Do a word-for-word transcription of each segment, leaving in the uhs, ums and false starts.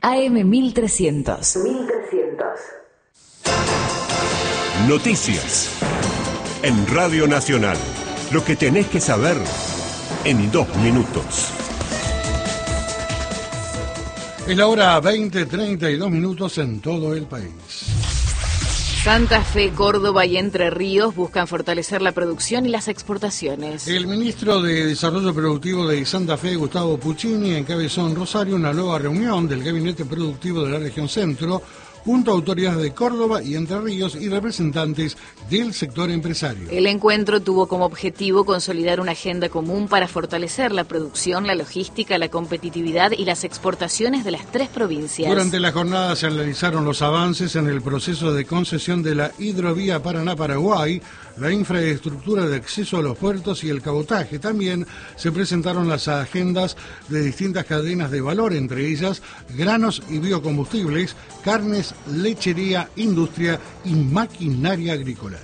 A M mil trescientos. mil trescientos. Noticias. En Radio Nacional. Lo que tenés que saber en dos minutos. Es la hora veinte, treinta y dos minutos en todo el país. Santa Fe, Córdoba y Entre Ríos buscan fortalecer la producción y las exportaciones. El ministro de Desarrollo Productivo de Santa Fe, Gustavo Puccini, encabezó en Rosario una nueva reunión del Gabinete Productivo de la Región Centro, junto a autoridades de Córdoba y Entre Ríos y representantes del sector empresario. El encuentro tuvo como objetivo consolidar una agenda común para fortalecer la producción, la logística, la competitividad y las exportaciones de las tres provincias. Durante la jornada se analizaron los avances en el proceso de concesión de la hidrovía Paraná-Paraguay, la infraestructura de acceso a los puertos y el cabotaje. También se presentaron las agendas de distintas cadenas de valor, entre ellas granos y biocombustibles, carnes, lechería, industria y maquinaria agrícola.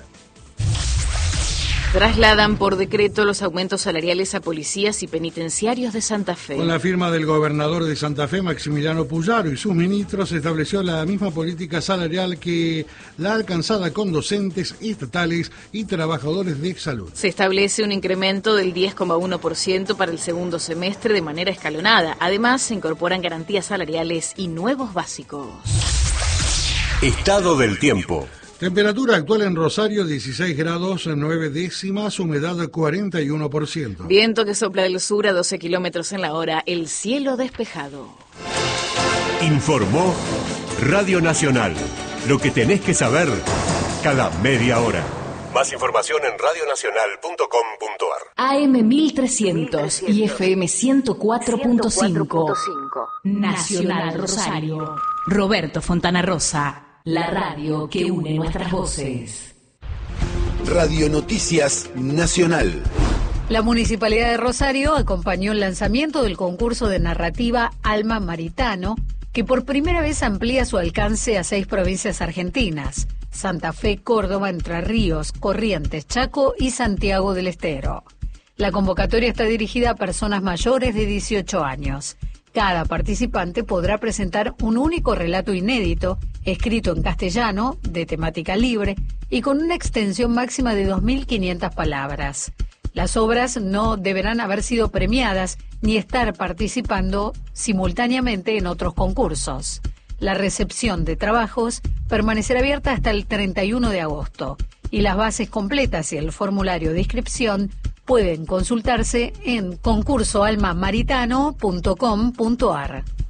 Trasladan por decreto los aumentos salariales a policías y penitenciarios de Santa Fe. Con la firma del gobernador de Santa Fe, Maximiliano Puyaro, y sus ministros, se estableció la misma política salarial que la alcanzada con docentes estatales y trabajadores de salud. Se establece un incremento del diez coma uno por ciento para el segundo semestre de manera escalonada. Además, se incorporan garantías salariales y nuevos básicos. Estado del tiempo. Temperatura actual en Rosario, dieciséis grados, nueve décimas, humedad cuarenta y uno por ciento. Viento que sopla del sur a doce kilómetros en la hora, el cielo despejado. Informó Radio Nacional. Lo que tenés que saber cada media hora. Más información en radio nacional punto com punto ar. A M mil trescientos y F M ciento cuatro punto cinco. Nacional Rosario. Roberto Fontana Rosa. La radio que une nuestras voces. Radio Noticias Nacional. La Municipalidad de Rosario acompañó el lanzamiento del concurso de narrativa Alma Maritano, que por primera vez amplía su alcance a seis provincias argentinas: Santa Fe, Córdoba, Entre Ríos, Corrientes, Chaco y Santiago del Estero. La convocatoria está dirigida a personas mayores de dieciocho años. Cada participante podrá presentar un único relato inédito, escrito en castellano, de temática libre y con una extensión máxima de dos mil quinientas palabras. Las obras no deberán haber sido premiadas ni estar participando simultáneamente en otros concursos. La recepción de trabajos permanecerá abierta hasta el treinta y uno de agosto y las bases completas y el formulario de inscripción pueden consultarse en concurso alma maritano punto com punto ar.